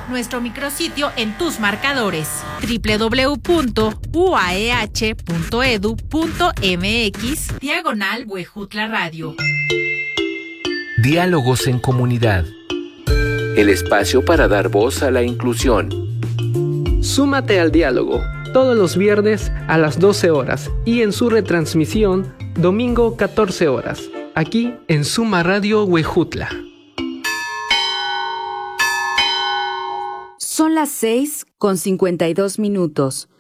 nuestro micrositio en tus marcadores www.uaeh.edu.mx/Huejutla Radio. Diálogos en comunidad. El espacio para dar voz a la inclusión. Súmate al diálogo todos los viernes a las 12 horas y en su retransmisión domingo 14 horas, aquí en Suma Radio Huejutla. Son las 6:52.